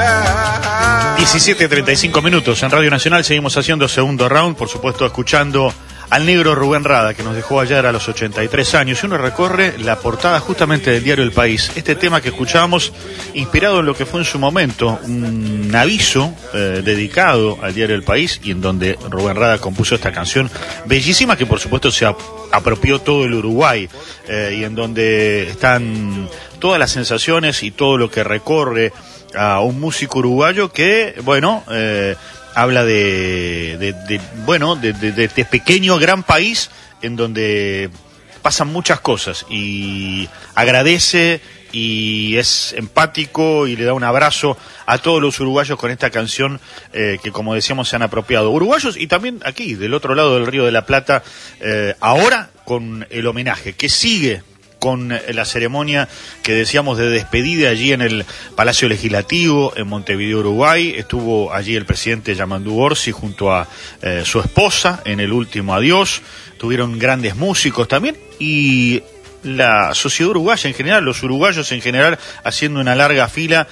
17:35 en Radio Nacional. Seguimos haciendo segundo round, por supuesto escuchando al negro Rubén Rada, que nos dejó ayer a los 83 años. Y uno recorre la portada justamente del diario El País. Este tema que escuchábamos, inspirado en lo que fue en su momento un aviso dedicado al diario El País, y en donde Rubén Rada compuso esta canción bellísima, que por supuesto se apropió todo el Uruguay, y en donde están todas las sensaciones y todo lo que recorre a un músico uruguayo que, bueno, habla de este pequeño gran país en donde pasan muchas cosas, y agradece y es empático y le da un abrazo a todos los uruguayos con esta canción que, como decíamos, se han apropiado. Uruguayos y también aquí, del otro lado del Río de la Plata, ahora con el homenaje que sigue con la ceremonia que decíamos de despedida allí en el Palacio Legislativo en Montevideo, Uruguay. Estuvo allí el presidente Yamandú Orsi junto a su esposa en el último adiós. Tuvieron grandes músicos también, y la sociedad uruguaya en general, los uruguayos en general, haciendo una larga fila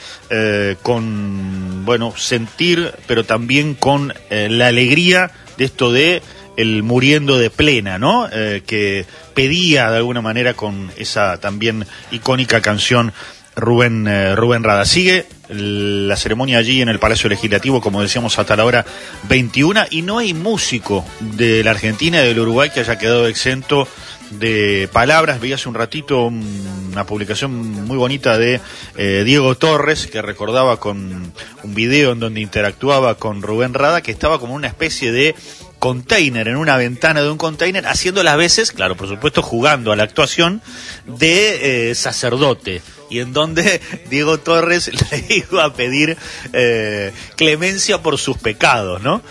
con, bueno, sentir, pero también con la alegría de esto de el muriendo de plena, ¿no? Que pedía de alguna manera con esa también icónica canción Rubén Rada. Sigue la ceremonia allí en el Palacio Legislativo, como decíamos, hasta la hora 21, y no hay músico de la Argentina y del Uruguay que haya quedado exento de palabras. Vi hace un ratito una publicación muy bonita de Diego Torres, que recordaba con un video en donde interactuaba con Rubén Rada, que estaba como una especie de container, en una ventana de un container, haciendo las veces, claro, por supuesto, jugando a la actuación de sacerdote, y en donde Diego Torres le iba a pedir clemencia por sus pecados, ¿no?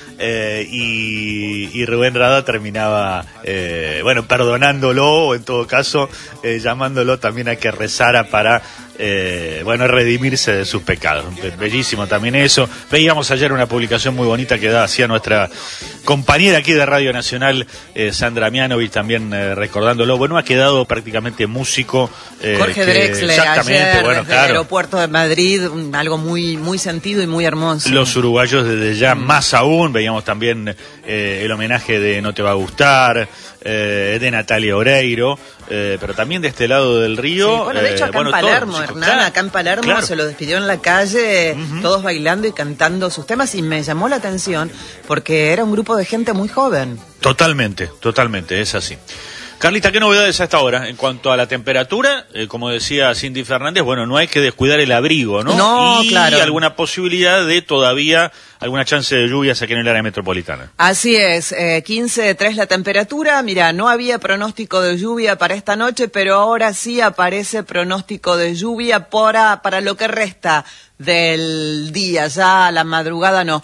Y Rubén Rada terminaba, perdonándolo, o en todo caso, llamándolo también a que rezara para redimirse de sus pecados. Bellísimo también eso. Veíamos ayer una publicación muy bonita que hacía nuestra compañera aquí de Radio Nacional, Sandra Mianovich, también recordándolo. Bueno, ha quedado prácticamente músico. Jorge Drexler, ayer, bueno, desde el aeropuerto de Madrid, algo muy, muy sentido y muy hermoso. Los uruguayos desde ya más aún. Veíamos también el homenaje de No Te Va a Gustar, de Natalia Oreiro, pero también de este lado del río. Sí, bueno, de hecho acá en Palermo, Hernán, acá en Palermo se lo despidió en la calle, todos bailando y cantando sus temas, y me llamó la atención porque era un grupo de gente muy joven. Totalmente, es así. Carlita, ¿qué novedades a esta hora? En cuanto a la temperatura, como decía Cindy Fernández, bueno, no hay que descuidar el abrigo, ¿no? No, y claro. Alguna posibilidad de todavía alguna chance de lluvias aquí en el área metropolitana. Así es, 15.3 la temperatura. Mira, no había pronóstico de lluvia para esta noche, pero ahora sí aparece pronóstico de lluvia para lo que resta del día, ya a la madrugada no.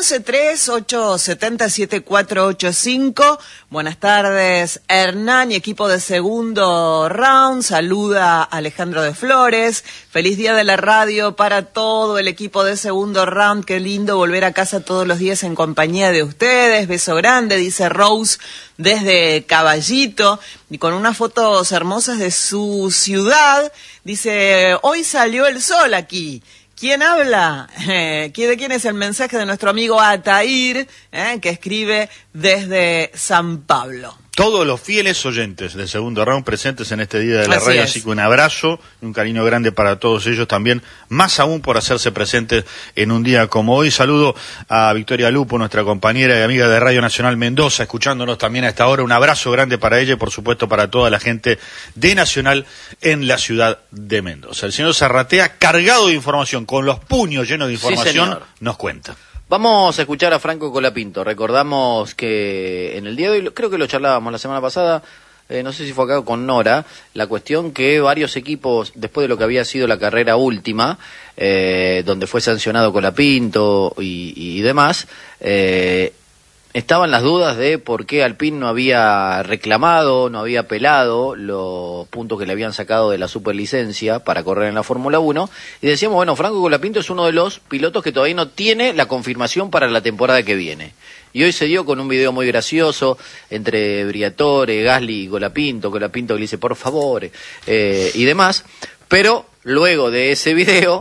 11-3-870-7485. Buenas tardes, Hernán y equipo de segundo round. Saluda Alejandro de Flores. Feliz día de la radio para todo el equipo de segundo round. Qué lindo volver a casa todos los días en compañía de ustedes. Beso grande, dice Rose desde Caballito, y con unas fotos hermosas de su ciudad. Dice, hoy salió el sol aquí. ¿Quién habla? ¿De quién es el mensaje de nuestro amigo Atair, que escribe desde San Pablo? Todos los fieles oyentes de segundo round presentes en este día de la radio, así que un abrazo y un cariño grande para todos ellos también, más aún por hacerse presentes en un día como hoy. Saludo a Victoria Lupo, nuestra compañera y amiga de Radio Nacional Mendoza, escuchándonos también a esta hora. Un abrazo grande para ella y por supuesto para toda la gente de Nacional en la ciudad de Mendoza. El señor Zarratea, cargado de información, con los puños llenos de información, sí, nos cuenta. Vamos a escuchar a Franco Colapinto. Recordamos que en el día de hoy, creo que lo charlábamos la semana pasada, no sé si fue acá con Nora, la cuestión que varios equipos, después de lo que había sido la carrera última, donde fue sancionado Colapinto y demás, estaban las dudas de por qué Alpine no había reclamado, no había apelado los puntos que le habían sacado de la superlicencia para correr en la Fórmula 1, y decíamos, bueno, Franco Colapinto es uno de los pilotos que todavía no tiene la confirmación para la temporada que viene. Y hoy se dio con un video muy gracioso entre Briatore, Gasly y Colapinto que le dice por favor, y demás, pero luego de ese video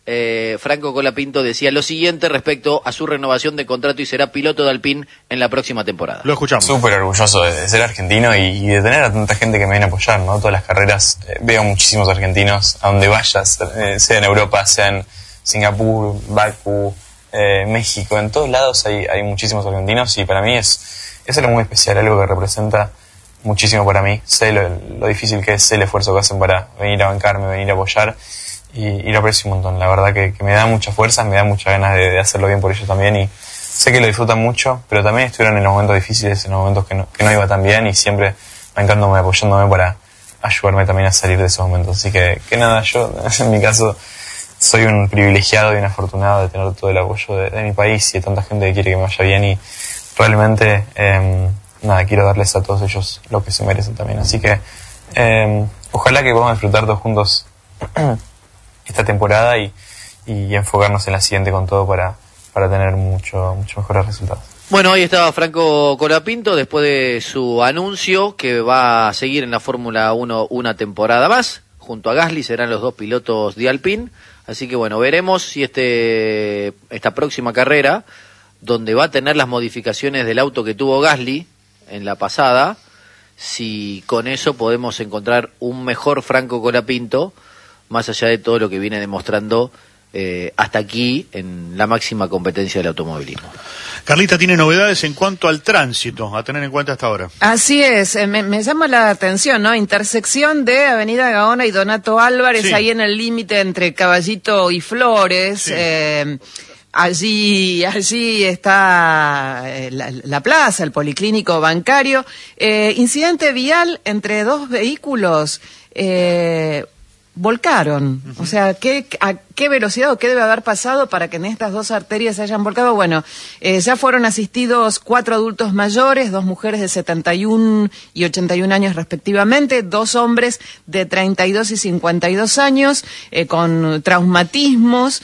Franco Colapinto decía lo siguiente respecto a su renovación de contrato y será piloto de Alpine en la próxima temporada. Lo escuchamos. Súper orgulloso de ser argentino y de tener a tanta gente que me viene a apoyar, ¿no? Todas las carreras, veo muchísimos argentinos a donde vayas, sea en Europa, sea en Singapur, Bakú, México, en todos lados hay muchísimos argentinos y para mí es algo muy especial, algo que representa muchísimo para mí. Sé lo difícil que es, sé el esfuerzo que hacen para venir a bancarme, venir a apoyar y lo aprecio un montón. La verdad que me da muchas fuerzas, me da muchas ganas de hacerlo bien por ellos también y sé que lo disfrutan mucho, pero también estuvieron en los momentos difíciles, en los momentos que no iba tan bien y siempre bancándome, apoyándome para ayudarme también a salir de esos momentos. Así que nada, yo en mi caso soy un privilegiado y un afortunado de tener todo el apoyo de mi país y de tanta gente que quiere que me vaya bien y realmente nada, quiero darles a todos ellos lo que se merecen también. Así que ojalá que podamos disfrutar todos juntos esta temporada y enfocarnos en la siguiente con todo para tener mucho mejores resultados. Bueno, ahí estaba Franco Colapinto después de su anuncio que va a seguir en la Fórmula 1 una temporada más. Junto a Gasly serán los dos pilotos de Alpine. Así que bueno, veremos si esta próxima carrera, donde va a tener las modificaciones del auto que tuvo Gasly en la pasada, si con eso podemos encontrar un mejor Franco Colapinto, más allá de todo lo que viene demostrando hasta aquí en la máxima competencia del automovilismo. Carlita, tiene novedades en cuanto al tránsito a tener en cuenta hasta ahora. Así es, me llama la atención, ¿no? Intersección de Avenida Gaona y Donato Álvarez, sí, ahí en el límite entre Caballito y Flores. Sí. Allí está la plaza, el policlínico bancario. Incidente vial entre dos vehículos. Volcaron, o sea, ¿a qué velocidad o qué debe haber pasado para que en estas dos arterias se hayan volcado? Bueno, ya fueron asistidos 4 adultos mayores, 2 mujeres de 71 y 81 años respectivamente, 2 hombres de 32 y 52 años con traumatismos,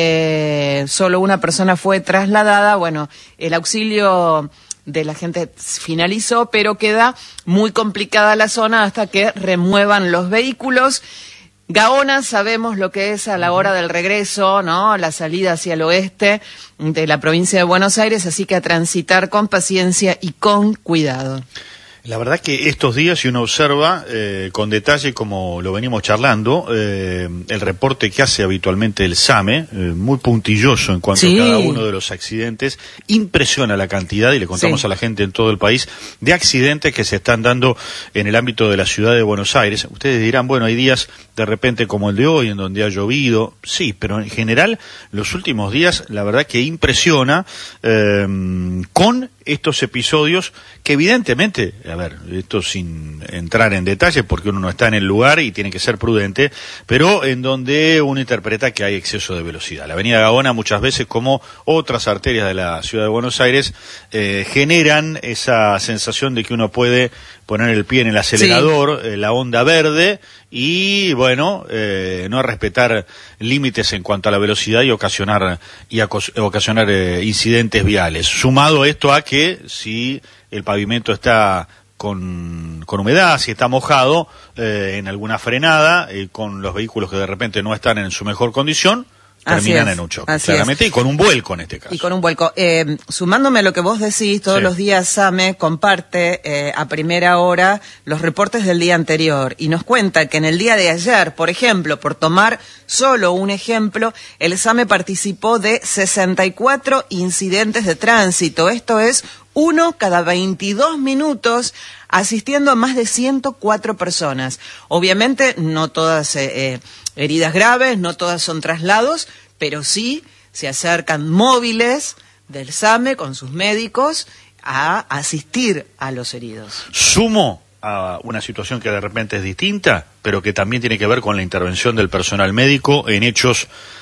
solo una persona fue trasladada. Bueno, el auxilio de la gente finalizó, pero queda muy complicada la zona hasta que remuevan los vehículos. Gaona sabemos lo que es a la hora del regreso, ¿no? La salida hacia el oeste de la provincia de Buenos Aires, así que a transitar con paciencia y con cuidado. La verdad que estos días, si uno observa con detalle, como lo venimos charlando, el reporte que hace habitualmente el SAME, muy puntilloso en cuanto a cada uno de los accidentes, impresiona la cantidad, y le contamos a la gente en todo el país, de accidentes que se están dando en el ámbito de la ciudad de Buenos Aires. Ustedes dirán, bueno, hay días de repente como el de hoy, en donde ha llovido, sí, pero en general, los últimos días, la verdad que impresiona con estos episodios que evidentemente, a ver, esto sin entrar en detalle porque uno no está en el lugar y tiene que ser prudente, pero en donde uno interpreta que hay exceso de velocidad. La avenida Gaona muchas veces, como otras arterias de la ciudad de Buenos Aires, generan esa sensación de que uno puede poner el pie en el acelerador, la onda verde, y bueno, no respetar límites en cuanto a la velocidad y ocasionar incidentes viales. Sumado esto a que si el pavimento está con humedad, si está mojado, en alguna frenada, con los vehículos que de repente no están en su mejor condición, terminan en un choque, claramente, y con un vuelco en este caso. Y con un vuelco. Sumándome a lo que vos decís, todos los días SAME comparte a primera hora los reportes del día anterior y nos cuenta que en el día de ayer, por ejemplo, por tomar solo un ejemplo, el SAME participó de 64 incidentes de tránsito. Esto es 1 cada 22 minutos, asistiendo a más de 104 personas. Obviamente, no todas heridas graves, no todas son traslados, pero sí se acercan móviles del SAME con sus médicos a asistir a los heridos. Sumo a una situación que de repente es distinta, pero que también tiene que ver con la intervención del personal médico en hechos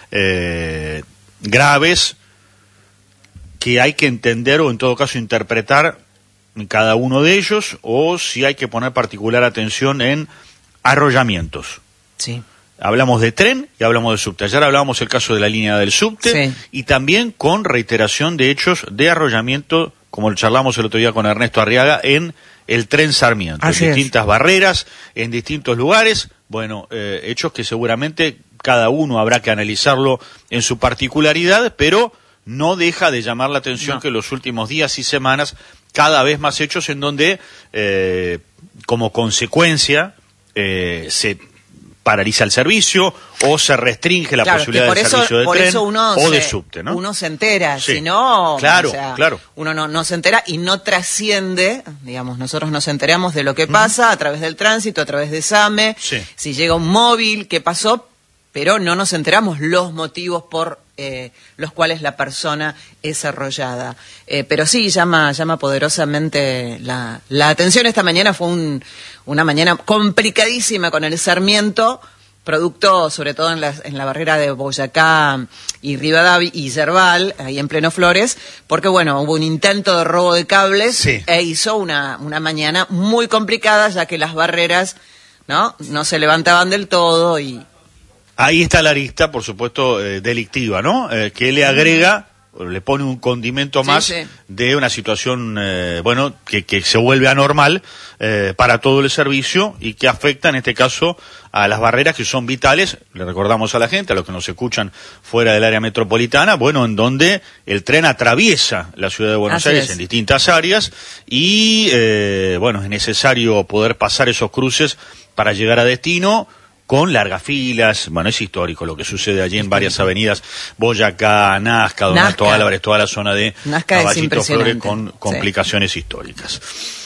graves que hay que entender o en todo caso interpretar cada uno de ellos, o si hay que poner particular atención en arrollamientos. Sí. Hablamos de tren y hablamos de subte. Ayer hablábamos el caso de la línea del subte, y también con reiteración de hechos de arrollamiento, como lo charlamos el otro día con Ernesto Arriaga, en el tren Sarmiento, en distintas barreras, en distintos lugares. Bueno, hechos que seguramente cada uno habrá que analizarlo en su particularidad, pero no deja de llamar la atención que en los últimos días y semanas cada vez más hechos en donde como consecuencia se paraliza el servicio o se restringe la posibilidad del servicio de tren o de subte, ¿no? Uno se entera, sí. Si no, claro, o sea, claro. Uno no se entera y no trasciende, digamos, nosotros nos enteramos de lo que pasa a través del tránsito, a través de SAME, sí. Si llega un móvil, qué pasó, pero no nos enteramos los motivos por los cuales la persona es arrollada. Pero sí, llama poderosamente la atención. Esta mañana fue una mañana complicadísima con el Sarmiento, producto sobre todo en la barrera de Boyacá y Rivadavia y Yerbal, ahí en pleno Flores, porque bueno, hubo un intento de robo de cables, sí. E hizo una mañana muy complicada, ya que las barreras no se levantaban del todo y... Ahí está la arista, por supuesto, delictiva, ¿no? Que le agrega, le pone un condimento más de una situación, que se vuelve anormal para todo el servicio y que afecta, en este caso, a las barreras que son vitales. Le recordamos a la gente, a los que nos escuchan fuera del área metropolitana, en donde el tren atraviesa la ciudad de Buenos Aires en distintas áreas y, es necesario poder pasar esos cruces para llegar a destino, con largas filas. Es histórico lo que sucede allí en varias avenidas, Boyacá, Nazca, Donato Álvarez, toda la zona de Caballito Flores, con complicaciones históricas.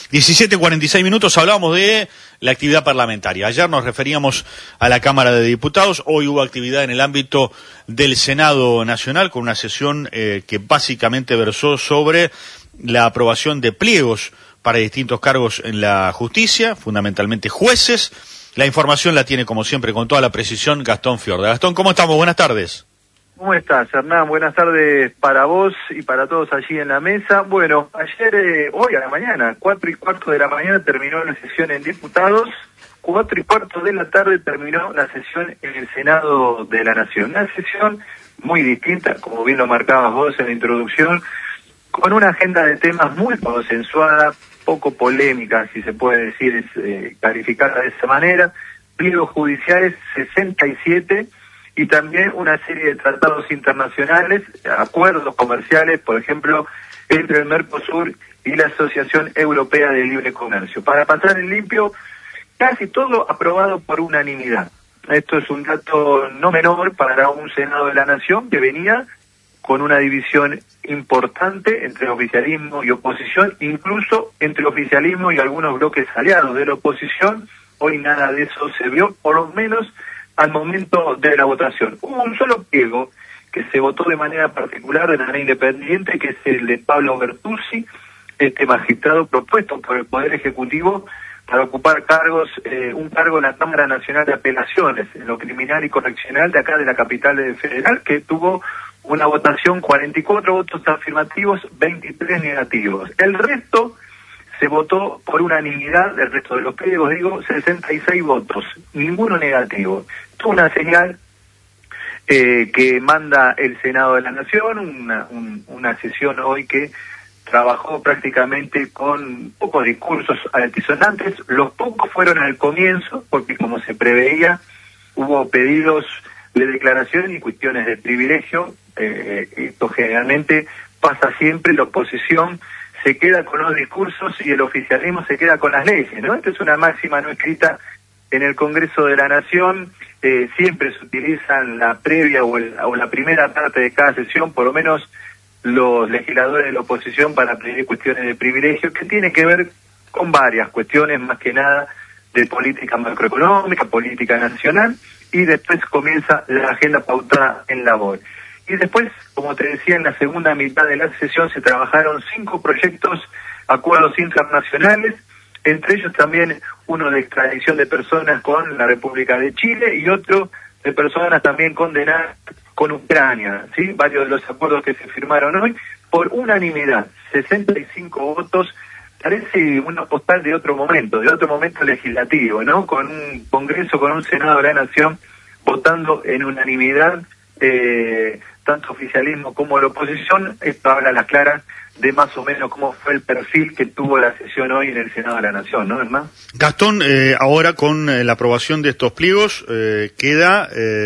17:46, hablábamos de la actividad parlamentaria. Ayer nos referíamos a la Cámara de Diputados, hoy hubo actividad en el ámbito del Senado Nacional, con una sesión que básicamente versó sobre la aprobación de pliegos para distintos cargos en la justicia, fundamentalmente jueces. La información la tiene, como siempre, con toda la precisión, Gastón Fiorda. Gastón, ¿cómo estamos? Buenas tardes. ¿Cómo estás, Hernán? Buenas tardes para vos y para todos allí en la mesa. Bueno, ayer, hoy a la mañana, 4:15 de la mañana terminó la sesión en diputados, 4:15 de la tarde terminó la sesión en el Senado de la Nación. Una sesión muy distinta, como bien lo marcabas vos en la introducción, con una agenda de temas muy consensuada, poco polémica, si se puede decir, calificarla de esa manera, pliegos judiciales 67 y también una serie de tratados internacionales, acuerdos comerciales, por ejemplo, entre el Mercosur y la Asociación Europea de Libre Comercio. Para pasar en limpio, casi todo aprobado por unanimidad. Esto es un dato no menor para un Senado de la Nación que venía con una división importante entre oficialismo y oposición, incluso entre oficialismo y algunos bloques aliados de la oposición. Hoy nada de eso se vio, por lo menos al momento de la votación. Hubo un solo pliego que se votó de manera particular, de manera independiente, que es el de Pablo Bertuzzi, este magistrado propuesto por el Poder Ejecutivo para ocupar un cargo en la Cámara Nacional de Apelaciones, en lo criminal y correccional de acá de la capital federal, que tuvo una votación, 44 votos afirmativos, 23 negativos. El resto se votó por unanimidad, el resto de los pliegos, 66 votos, ninguno negativo. Esto es una señal que manda el Senado de la Nación, una sesión hoy que trabajó prácticamente con pocos discursos altisonantes. Los pocos fueron al comienzo, porque como se preveía, hubo pedidos de declaración y cuestiones de privilegio. Esto generalmente pasa siempre, la oposición se queda con los discursos y el oficialismo se queda con las leyes, ¿no? Esta es una máxima no escrita en el Congreso de la Nación. Siempre se utilizan la previa o la primera parte de cada sesión, por lo menos los legisladores de la oposición, para pedir cuestiones de privilegio, que tiene que ver con varias cuestiones, más que nada de política macroeconómica, política nacional, y después comienza la agenda pautada en labor. Y después, como te decía, en la segunda mitad de la sesión se trabajaron 5 proyectos, acuerdos internacionales, entre ellos también uno de extradición de personas con la República de Chile y otro de personas también condenadas con Ucrania, ¿sí? Varios de los acuerdos que se firmaron hoy por unanimidad, 65 votos. Parece una postal de otro momento legislativo, ¿no? Con un Congreso, con un Senado de la Nación votando en unanimidad tanto oficialismo como la oposición. Esto habla a las claras de más o menos cómo fue el perfil que tuvo la sesión hoy en el Senado de la Nación, ¿no, Hernán? Gastón, ahora con la aprobación de estos pliegos, queda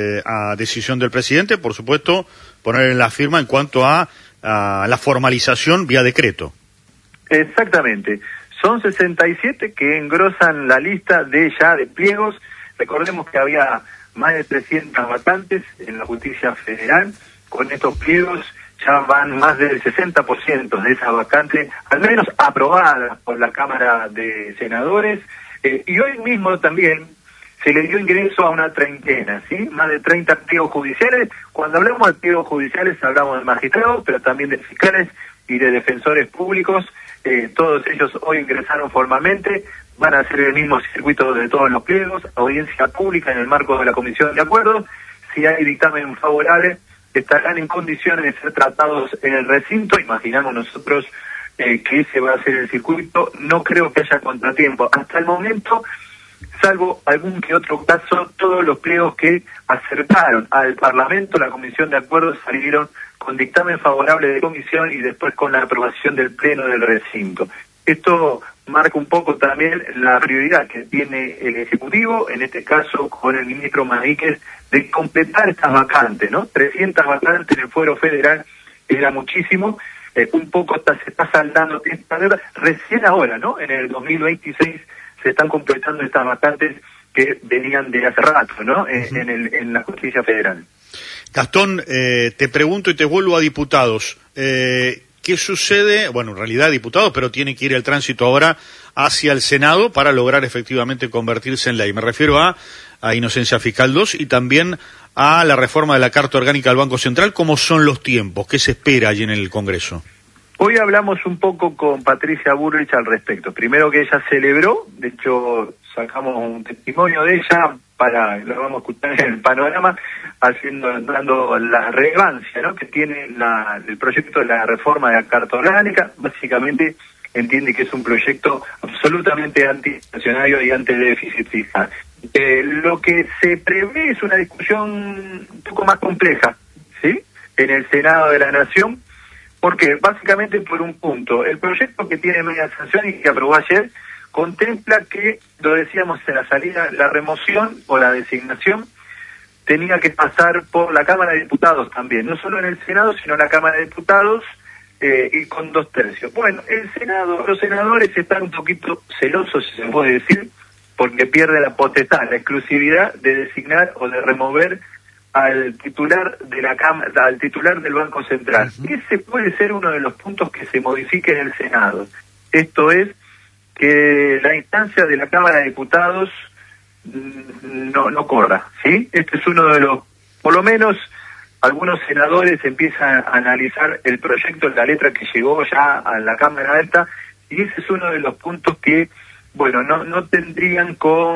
a decisión del presidente, por supuesto, poner en la firma en cuanto a la formalización vía decreto. Exactamente. Son 67 que engrosan la lista de pliegos. Recordemos que había más de 300 vacantes en la justicia federal. Con estos pliegos ya van más del 60% de esas vacantes, al menos aprobadas por la Cámara de Senadores. Y hoy mismo también se le dio ingreso a una treintena, ¿sí? Más de 30 pliegos judiciales. Cuando hablamos de pliegos judiciales hablamos de magistrados, pero también de fiscales y de defensores públicos. Todos ellos hoy ingresaron formalmente, van a hacer el mismo circuito de todos los pliegos, audiencia pública en el marco de la Comisión de Acuerdos. Si hay dictamen favorable, estarán en condiciones de ser tratados en el recinto. Imaginamos nosotros que ese va a ser el circuito. No creo que haya contratiempo. Hasta el momento, salvo algún que otro caso, todos los pliegos que acercaron al Parlamento, la Comisión de Acuerdos, salieron con dictamen favorable de comisión y después con la aprobación del Pleno del recinto. Esto marca un poco también la prioridad que tiene el Ejecutivo, en este caso con el ministro Maníquez, de completar estas vacantes, ¿no? 300 vacantes en el Fuero Federal era muchísimo, un poco se está saldando esta deuda. Recién ahora, ¿no? En el 2026 se están completando estas vacantes que venían de hace rato, ¿no? En la justicia federal. Gastón, te pregunto y te vuelvo a diputados. ¿Qué sucede? Bueno, en realidad diputados, pero tiene que ir el tránsito ahora hacia el Senado para lograr efectivamente convertirse en ley. Me refiero a Inocencia Fiscal 2 y también a la reforma de la Carta Orgánica del Banco Central. ¿Cómo son los tiempos? ¿Qué se espera allí en el Congreso? Hoy hablamos un poco con Patricia Bullrich al respecto. Primero que ella celebró, de hecho sacamos un testimonio de ella lo vamos a escuchar en el panorama, dando la relevancia, ¿no?, que tiene el proyecto de la reforma de la Carta Orgánica. Básicamente entiende que es un proyecto absolutamente antiinflacionario y anti-déficit fiscal. Lo que se prevé es una discusión un poco más compleja, ¿sí?, en el Senado de la Nación. Porque básicamente por un punto, el proyecto que tiene media sanción y que aprobó ayer contempla que, lo decíamos en la salida, la remoción o la designación tenía que pasar por la Cámara de Diputados también, no solo en el Senado, sino en la Cámara de Diputados y con 2/3. Bueno, el Senado, los senadores están un poquito celosos, si se puede decir, porque pierde la potestad, la exclusividad de designar o de remover al titular de la Cámara, al titular del Banco Central. Ese puede ser uno de los puntos que se modifique en el Senado. Esto es que la instancia de la Cámara de Diputados no corra, ¿sí? Este es uno de los, por lo menos algunos senadores empiezan a analizar el proyecto, la letra que llegó ya a la Cámara Alta, y ese es uno de los puntos que, bueno, no tendría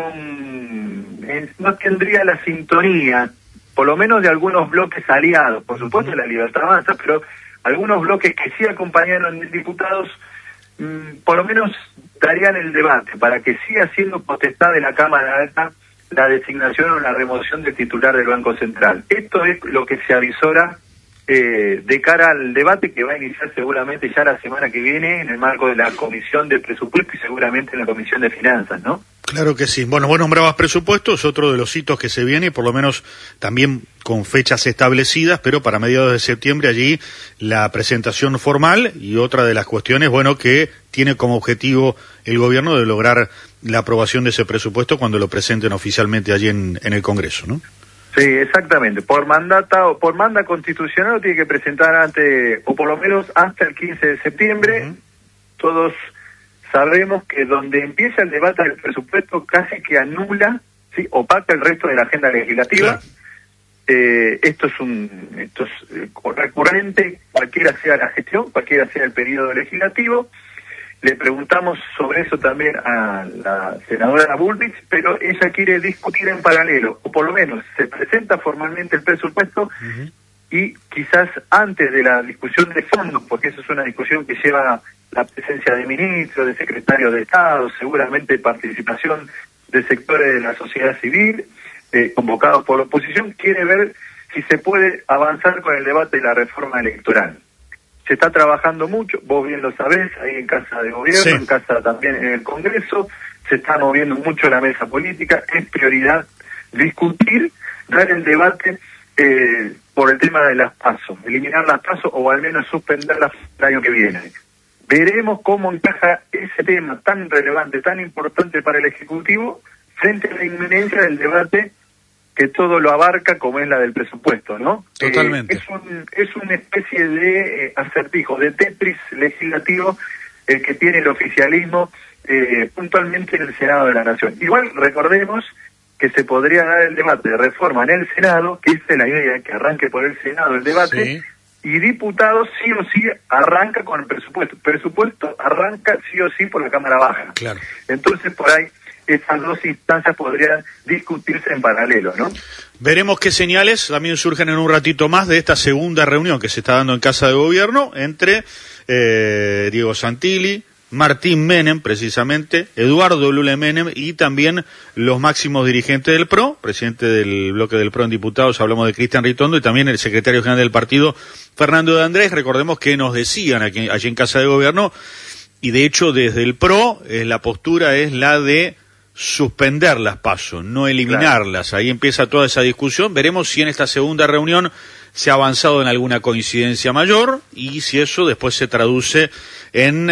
la sintonía, por lo menos de algunos bloques aliados, por supuesto la Libertad Avanza, pero algunos bloques que sí acompañaron diputados, por lo menos darían el debate para que siga siendo potestad de la Cámara Alta la designación o la remoción del titular del Banco Central. Esto es lo que se avisora de cara al debate que va a iniciar seguramente ya la semana que viene en el marco de la Comisión de Presupuesto y seguramente en la Comisión de Finanzas, ¿no? Claro que sí. Bueno, vos nombrabas presupuestos, otro de los hitos que se viene, por lo menos también con fechas establecidas, pero para mediados de septiembre allí la presentación formal y otra de las cuestiones, bueno, que tiene como objetivo el gobierno de lograr la aprobación de ese presupuesto cuando lo presenten oficialmente allí en el Congreso, ¿no? Sí, exactamente. Por manda constitucional lo tiene que presentar antes, o por lo menos hasta el 15 de septiembre. Todos sabemos que donde empieza el debate del presupuesto casi que anula, ¿sí?, opaca el resto de la agenda legislativa. Claro. Esto es recurrente, cualquiera sea la gestión, cualquiera sea el periodo legislativo. Le preguntamos sobre eso también a la senadora Bullrich, pero ella quiere discutir en paralelo, o por lo menos se presenta formalmente el presupuesto y quizás antes de la discusión de fondo, porque eso es una discusión que lleva la presencia de ministros, de secretarios de Estado, seguramente participación de sectores de la sociedad civil, convocados por la oposición, quiere ver si se puede avanzar con el debate de la reforma electoral. Se está trabajando mucho, vos bien lo sabés, ahí en Casa de Gobierno, sí, en Casa también en el Congreso, se está moviendo mucho la mesa política, es prioridad discutir, dar el debate por el tema de las PASO, eliminar las PASO o al menos suspenderlas el año que viene. Veremos cómo encaja ese tema tan relevante, tan importante para el Ejecutivo, frente a la inminencia del debate que todo lo abarca, como es la del presupuesto, ¿no? Totalmente. Es una especie de acertijo, de Tetris legislativo, el que tiene el oficialismo puntualmente en el Senado de la Nación. Igual recordemos que se podría dar el debate de reforma en el Senado, que es la idea, que arranque por el Senado el debate, sí, y diputados sí o sí arranca con el presupuesto. Presupuesto arranca sí o sí por la Cámara Baja. claro. Entonces por ahí esas dos instancias podrían discutirse en paralelo, ¿no? Veremos qué señales también surgen en un ratito más de esta segunda reunión que se está dando en Casa de Gobierno entre Diego Santilli, Martín Menem, precisamente, Eduardo Lule Menem y también los máximos dirigentes del PRO, presidente del bloque del PRO en diputados, hablamos de Cristian Ritondo, y también el secretario general del partido, Fernando de Andrés. Recordemos que nos decían allí en Casa de Gobierno, y de hecho desde el PRO la postura es la de suspender las PASO, no eliminarlas. Claro. Ahí empieza toda esa discusión. Veremos si en esta segunda reunión se ha avanzado en alguna coincidencia mayor y si eso después se traduce en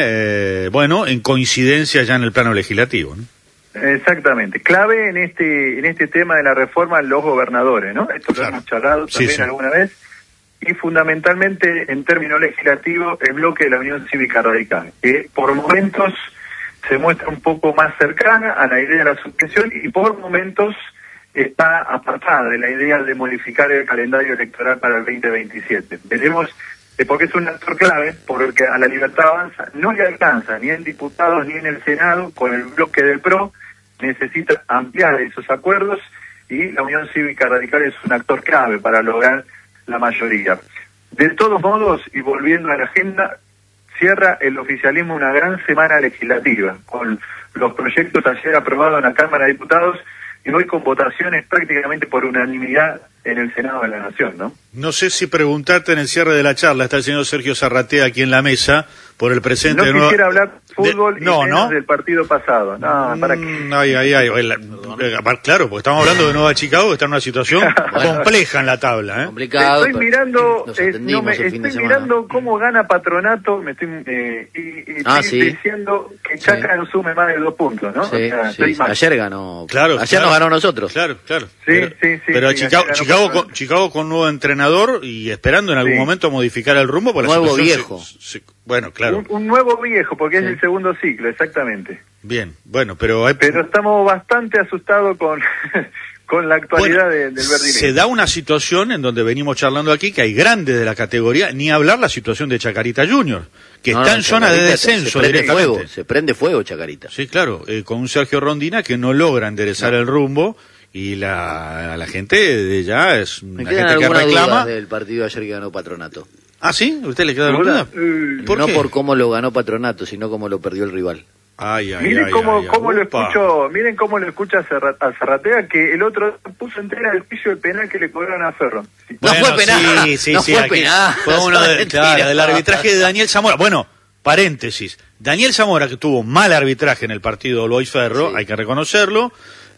en coincidencia ya en el plano legislativo, ¿no? Exactamente. Clave en este tema de la reforma los gobernadores, ¿no? Esto lo hemos charlado también alguna vez. Y fundamentalmente en términos legislativos el bloque de la Unión Cívica Radical, que por momentos se muestra un poco más cercana a la idea de la suspensión y por momentos está apartada de la idea de modificar el calendario electoral para el 2027. Veremos, porque es un actor clave, porque a la Libertad Avanza no le alcanza ni en diputados ni en el Senado, con el bloque del PRO, necesita ampliar esos acuerdos y la Unión Cívica Radical es un actor clave para lograr la mayoría. De todos modos, y volviendo a la agenda, cierra el oficialismo una gran semana legislativa, con los proyectos ayer aprobados en la Cámara de Diputados y hoy con votaciones prácticamente por unanimidad en el Senado de la Nación, ¿no? No sé si preguntarte en el cierre de la charla, está el señor Sergio Zarratea aquí en la mesa, por el presente... No quisiera hablar fútbol y menos del partido pasado. No, ¿para qué? Claro, porque estamos hablando de Nueva Chicago, que está en una situación compleja en la tabla, ¿eh? Complicado. Estoy mirando cómo gana Patronato, estoy diciendo que Chaca no sume más de 2 puntos, ¿no? Sí, o sea, ayer ganó. Claro, ayer nos ganó nosotros. Claro. Pero Chicago con nuevo entrenador y esperando en algún momento modificar el rumbo. Nuevo viejo. Bueno, claro. Un nuevo viejo, porque es el segundo ciclo, exactamente. Bien, bueno, pero estamos bastante asustados con la actualidad del Verdinegro. Se da una situación en donde venimos charlando aquí, que hay grandes de la categoría, ni hablar la situación de Chacarita Junior, que está en zona de descenso directamente. Se prende fuego Chacarita. Sí, claro, con un Sergio Rondina que no logra enderezar el rumbo, y la gente de ya es una gente que reclama. Del partido ayer que ganó Patronato. ¿Ah, sí? ¿Usted le queda alguna duda? No por cómo lo ganó Patronato, sino cómo lo perdió el rival. Miren cómo lo escucha a Zarratea, que el otro puso entera el juicio del penal que le cobraron a Ferro. No fue penal. Sí, fue penal. Fue uno del arbitraje de Daniel Zamora. Bueno, paréntesis. Daniel Zamora, que tuvo mal arbitraje en el partido Lois Ferro, hay que reconocerlo,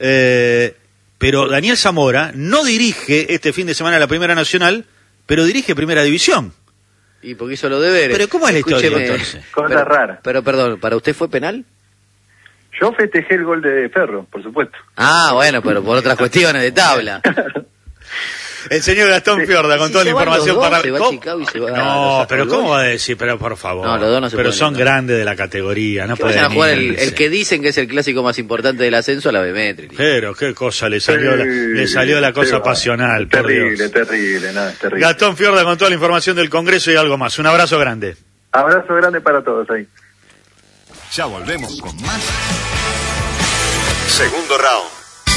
pero Daniel Zamora no dirige este fin de semana la Primera Nacional, pero dirige Primera División. Y porque hizo los deberes. Pero ¿cómo es la historia entonces? Cosa rara. Pero perdón, ¿para usted fue penal? Yo festejé el gol de Ferro, por supuesto. Ah, bueno, pero por otras cuestiones de tabla. El señor Gastón Fiorda con toda la información para... Se va a Chicago y se va no, pero ¿cómo va a decir? Pero por favor. No, los dos no se pero son entrar. Grandes de la categoría, no pueden a jugar el que dicen que es el clásico más importante del ascenso a la B-Metri. Pero qué cosa, le salió la cosa pasional. Terrible. Gastón Fiorda con toda la información del Congreso y algo más. Un abrazo grande. Abrazo grande para todos ahí. Ya volvemos con más. Segundo round.